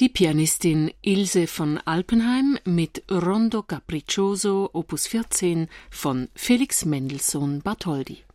Die Pianistin Ilse von Alpenheim mit Rondo Capriccioso Opus 14 von Felix Mendelssohn Bartholdy.